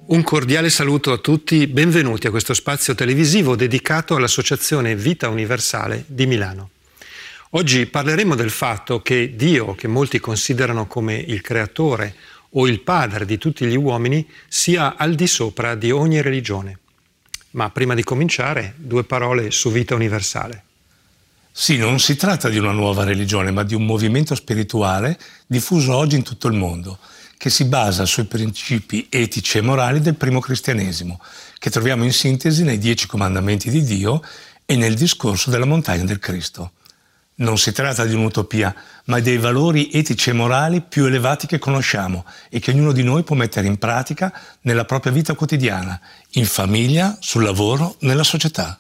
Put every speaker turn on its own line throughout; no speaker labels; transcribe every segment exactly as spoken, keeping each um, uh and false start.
Un cordiale saluto a tutti, benvenuti a questo spazio televisivo dedicato all'Associazione Vita Universale di Milano. Oggi parleremo del fatto che Dio, che molti considerano come il creatore o il padre di tutti gli uomini, sia al di sopra di ogni religione. Ma prima di cominciare, due parole su Vita Universale.
Sì, non si tratta di una nuova religione, ma di un movimento spirituale diffuso oggi in tutto il mondo, che si basa sui principi etici e morali del primo cristianesimo, che troviamo in sintesi nei Dieci Comandamenti di Dio e nel discorso della montagna del Cristo. Non si tratta di un'utopia, ma dei valori etici e morali più elevati che conosciamo e che ognuno di noi può mettere in pratica nella propria vita quotidiana, in famiglia, sul lavoro, nella società.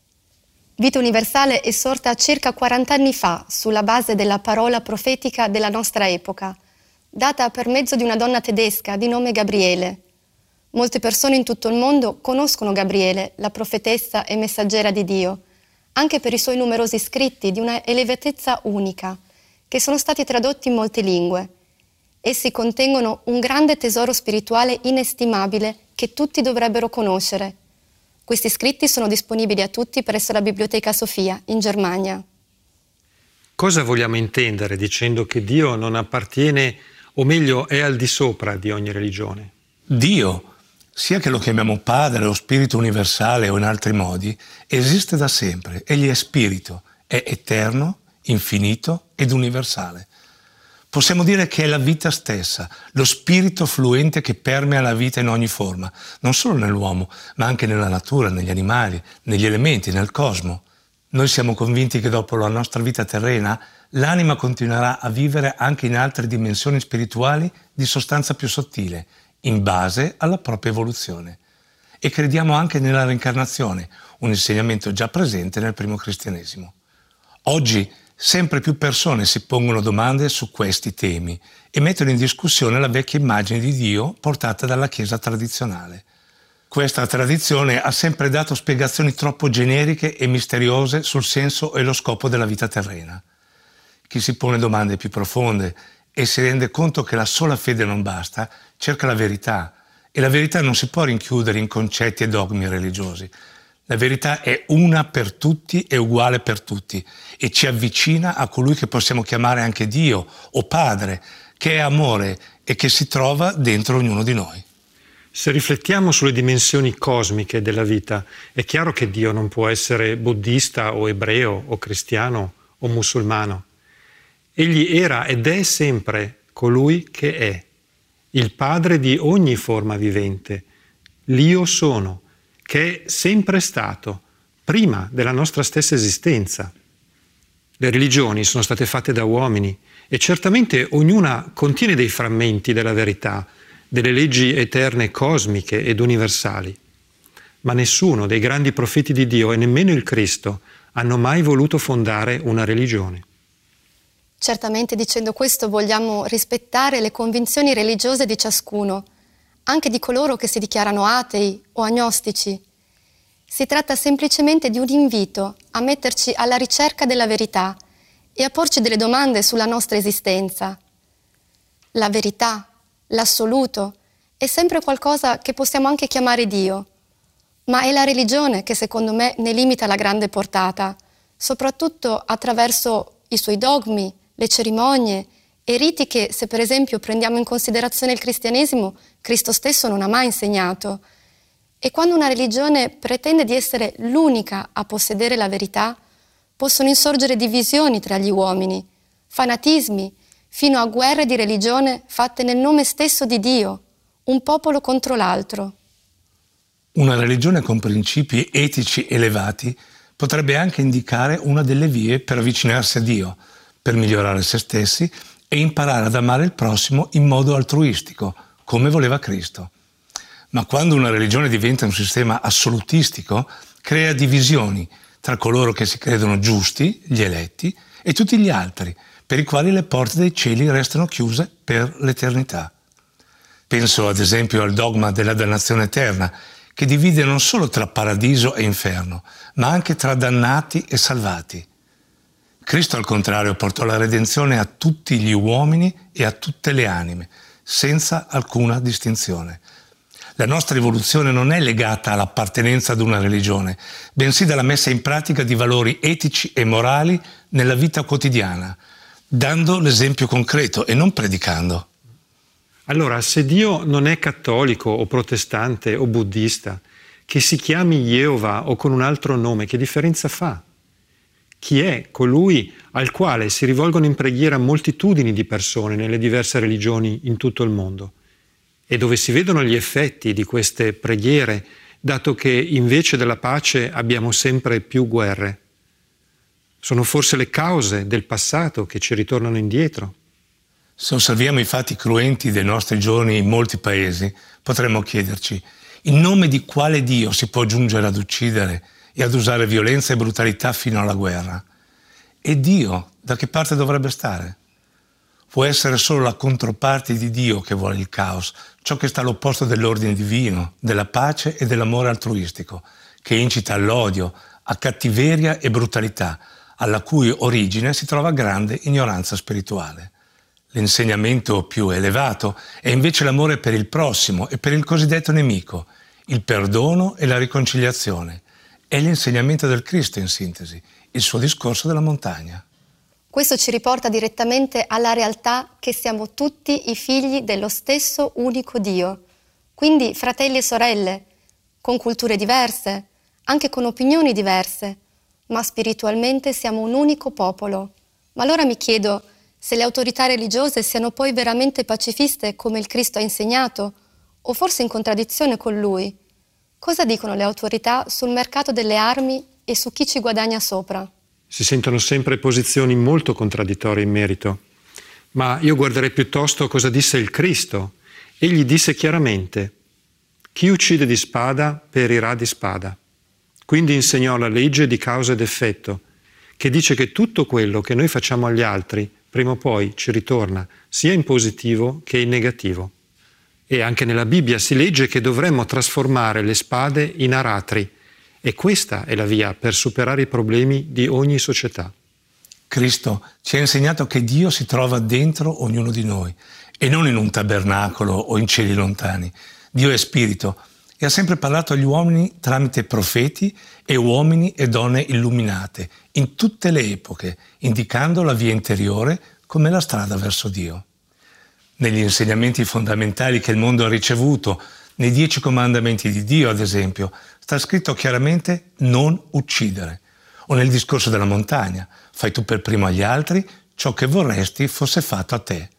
Vita Universale è sorta circa quaranta anni fa sulla base della parola profetica della nostra epoca, data per mezzo di una donna tedesca di nome Gabriele. Molte persone in tutto il mondo conoscono Gabriele, la profetessa e messaggera di Dio, anche per i suoi numerosi scritti di una elevatezza unica, che sono stati tradotti in molte lingue. Essi contengono un grande tesoro spirituale inestimabile che tutti dovrebbero conoscere. Questi scritti sono disponibili a tutti presso la Biblioteca Sofia, in Germania.
Cosa vogliamo intendere dicendo che Dio non appartiene, o meglio è al di sopra di ogni religione?
Dio, sia che lo chiamiamo Padre o Spirito Universale o in altri modi, esiste da sempre. Egli è Spirito, è eterno, infinito ed universale. Possiamo dire che è la vita stessa, lo spirito fluente che permea la vita in ogni forma, non solo nell'uomo, ma anche nella natura, negli animali, negli elementi, nel cosmo. Noi siamo convinti che dopo la nostra vita terrena, l'anima continuerà a vivere anche in altre dimensioni spirituali di sostanza più sottile, in base alla propria evoluzione. E crediamo anche nella reincarnazione, un insegnamento già presente nel primo cristianesimo. Oggi sempre più persone si pongono domande su questi temi e mettono in discussione la vecchia immagine di Dio portata dalla Chiesa tradizionale. Questa tradizione ha sempre dato spiegazioni troppo generiche e misteriose sul senso e lo scopo della vita terrena. Chi si pone domande più profonde e si rende conto che la sola fede non basta, cerca la verità, e la verità non si può rinchiudere in concetti e dogmi religiosi. La verità è una per tutti e uguale per tutti e ci avvicina a colui che possiamo chiamare anche Dio o Padre, che è amore e che si trova dentro ognuno di noi.
Se riflettiamo sulle dimensioni cosmiche della vita, è chiaro che Dio non può essere buddista o ebreo o cristiano o musulmano. Egli era ed è sempre colui che è, il Padre di ogni forma vivente, l'Io sono, che è sempre stato, prima della nostra stessa esistenza. Le religioni sono state fatte da uomini e certamente ognuna contiene dei frammenti della verità, delle leggi eterne cosmiche ed universali. Ma nessuno dei grandi profeti di Dio e nemmeno il Cristo hanno mai voluto fondare una religione.
Certamente dicendo questo vogliamo rispettare le convinzioni religiose di ciascuno, anche di coloro che si dichiarano atei o agnostici. Si tratta semplicemente di un invito a metterci alla ricerca della verità e a porci delle domande sulla nostra esistenza. La verità, l'assoluto, è sempre qualcosa che possiamo anche chiamare Dio, ma è la religione che secondo me ne limita la grande portata, soprattutto attraverso i suoi dogmi, le cerimonie e riti che, se per esempio prendiamo in considerazione il cristianesimo, Cristo stesso non ha mai insegnato. E quando una religione pretende di essere l'unica a possedere la verità, possono insorgere divisioni tra gli uomini, fanatismi, fino a guerre di religione fatte nel nome stesso di Dio, un popolo contro l'altro.
Una religione con principi etici elevati potrebbe anche indicare una delle vie per avvicinarsi a Dio, per migliorare se stessi e imparare ad amare il prossimo in modo altruistico, come voleva Cristo. Ma quando una religione diventa un sistema assolutistico, crea divisioni tra coloro che si credono giusti, gli eletti, e tutti gli altri, per i quali le porte dei cieli restano chiuse per l'eternità. Penso ad esempio al dogma della dannazione eterna, che divide non solo tra paradiso e inferno, ma anche tra dannati e salvati. Cristo, al contrario, portò la redenzione a tutti gli uomini e a tutte le anime, senza alcuna distinzione. La nostra evoluzione non è legata all'appartenenza ad una religione, bensì dalla messa in pratica di valori etici e morali nella vita quotidiana, dando l'esempio concreto e non predicando.
Allora, se Dio non è cattolico o protestante o buddista, che si chiami Geova o con un altro nome, che differenza fa? Chi è colui al quale si rivolgono in preghiera moltitudini di persone nelle diverse religioni in tutto il mondo? E dove si vedono gli effetti di queste preghiere, dato che invece della pace abbiamo sempre più guerre? Sono forse le cause del passato che ci ritornano indietro?
Se osserviamo i fatti cruenti dei nostri giorni in molti paesi, potremmo chiederci: in nome di quale Dio si può giungere ad uccidere e ad usare violenza e brutalità fino alla guerra? E Dio da che parte dovrebbe stare? Può essere solo la controparte di Dio che vuole il caos, ciò che sta all'opposto dell'ordine divino, della pace e dell'amore altruistico, che incita all'odio, a cattiveria e brutalità, alla cui origine si trova grande ignoranza spirituale. L'insegnamento più elevato è invece l'amore per il prossimo e per il cosiddetto nemico, il perdono e la riconciliazione. È l'insegnamento del Cristo in sintesi, il suo discorso della montagna.
Questo ci riporta direttamente alla realtà che siamo tutti i figli dello stesso unico Dio, quindi fratelli e sorelle, con culture diverse, anche con opinioni diverse, ma spiritualmente siamo un unico popolo. Ma allora mi chiedo se le autorità religiose siano poi veramente pacifiste come il Cristo ha insegnato, o forse in contraddizione con Lui. Cosa dicono le autorità sul mercato delle armi e su chi ci guadagna sopra?
Si sentono sempre posizioni molto contraddittorie in merito, ma io guarderei piuttosto cosa disse il Cristo. Egli disse chiaramente: chi uccide di spada perirà di spada. Quindi insegnò la legge di causa ed effetto, che dice che tutto quello che noi facciamo agli altri prima o poi ci ritorna, sia in positivo che in negativo. E anche nella Bibbia si legge che dovremmo trasformare le spade in aratri, e questa è la via per superare i problemi di ogni società.
Cristo ci ha insegnato che Dio si trova dentro ognuno di noi e non in un tabernacolo o in cieli lontani. Dio è spirito e ha sempre parlato agli uomini tramite profeti e uomini e donne illuminate in tutte le epoche, indicando la via interiore come la strada verso Dio. Negli insegnamenti fondamentali che il mondo ha ricevuto, nei dieci comandamenti di Dio, ad esempio, sta scritto chiaramente non uccidere. O nel discorso della montagna, fai tu per primo agli altri ciò che vorresti fosse fatto a te.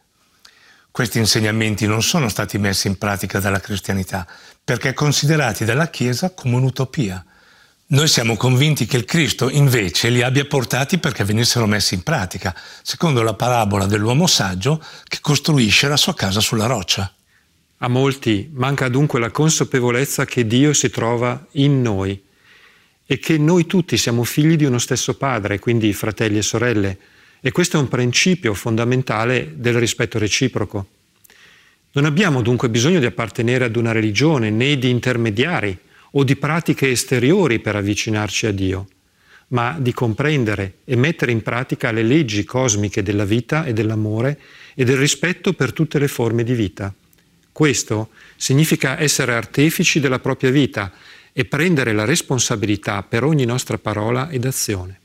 Questi insegnamenti non sono stati messi in pratica dalla cristianità, perché considerati dalla Chiesa come un'utopia. Noi siamo convinti che il Cristo invece li abbia portati perché venissero messi in pratica, secondo la parabola dell'uomo saggio che costruisce la sua casa sulla roccia.
A molti manca dunque la consapevolezza che Dio si trova in noi e che noi tutti siamo figli di uno stesso Padre, quindi fratelli e sorelle, e questo è un principio fondamentale del rispetto reciproco. Non abbiamo dunque bisogno di appartenere ad una religione né di intermediari o di pratiche esteriori per avvicinarci a Dio, ma di comprendere e mettere in pratica le leggi cosmiche della vita e dell'amore e del rispetto per tutte le forme di vita. Questo significa essere artefici della propria vita e prendere la responsabilità per ogni nostra parola ed azione.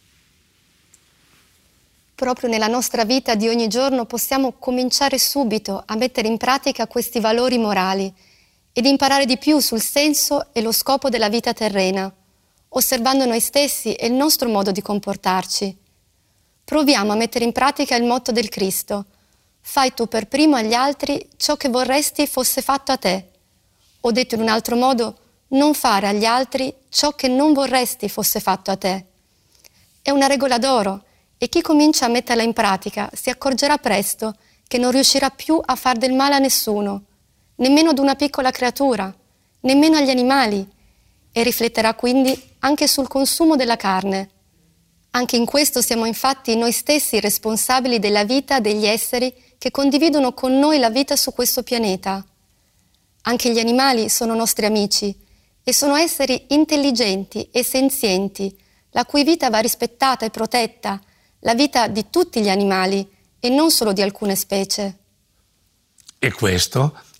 Proprio nella nostra vita di ogni giorno possiamo cominciare subito a mettere in pratica questi valori morali ed imparare di più sul senso e lo scopo della vita terrena, osservando noi stessi e il nostro modo di comportarci. Proviamo a mettere in pratica il motto del Cristo: fai tu per primo agli altri ciò che vorresti fosse fatto a te. O detto in un altro modo, non fare agli altri ciò che non vorresti fosse fatto a te. È una regola d'oro e chi comincia a metterla in pratica si accorgerà presto che non riuscirà più a far del male a nessuno, nemmeno ad una piccola creatura, nemmeno agli animali, e rifletterà quindi anche sul consumo della carne. Anche in questo siamo infatti noi stessi responsabili della vita degli esseri che condividono con noi la vita su questo pianeta. Anche gli animali sono nostri amici e sono esseri intelligenti e senzienti, la cui vita va rispettata e protetta, la vita di tutti gli animali e non solo di alcune specie.
E questo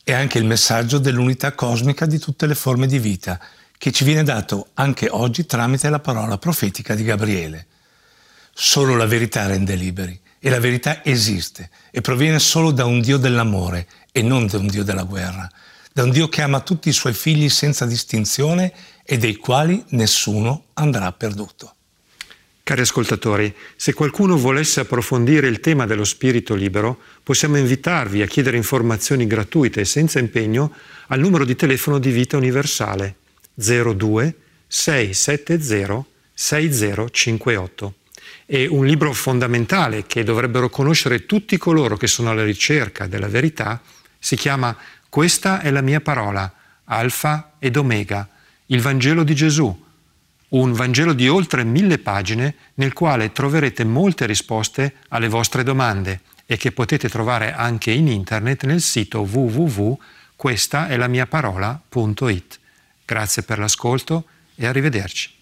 è anche il messaggio dell'unità cosmica di tutte le forme di vita, che ci viene dato anche oggi tramite la parola profetica di Gabriele. Solo la verità rende liberi, e la verità esiste e proviene solo da un Dio dell'amore e non da un Dio della guerra, da un Dio che ama tutti i suoi figli senza distinzione e dei quali nessuno andrà perduto.
Cari ascoltatori, se qualcuno volesse approfondire il tema dello spirito libero, possiamo invitarvi a chiedere informazioni gratuite e senza impegno al numero di telefono di Vita Universale zero due sei sette zero sei zero cinque otto. È un libro fondamentale che dovrebbero conoscere tutti coloro che sono alla ricerca della verità. Si chiama Questa è la mia parola, Alfa ed Omega, il Vangelo di Gesù. Un Vangelo di oltre mille pagine nel quale troverete molte risposte alle vostre domande e che potete trovare anche in internet nel sito w w w punto questa è la mia parola punto it. Grazie per l'ascolto e arrivederci.